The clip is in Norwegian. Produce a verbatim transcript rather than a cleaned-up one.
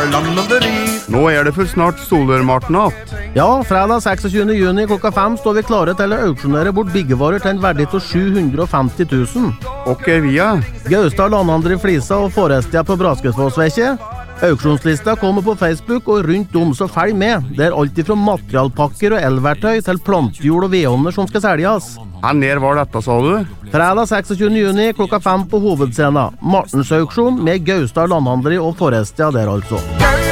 landanderi. Nå er det for snart Solørmartnatt. Ja, fredag seksogtjuende juni klokka fem står vi klare til å auksjonere bort byggevarer til en verdi til sju hundre og femti tusen. Og er vi er? Gaustad Landhandler i Flisa og Forestia på Braskesfossvekke. Auksjonslista kommer på Facebook og rundt om, så følg med. Det er alt fra materialpakker og elverktøy til plantjord og vedovner som skal selges. Her nær var dette, sa du? Fredag seksogtjuende juni klokka fem på hovedscenen. Martens auksjon med Gaustad Landhandler og Forestia der altså.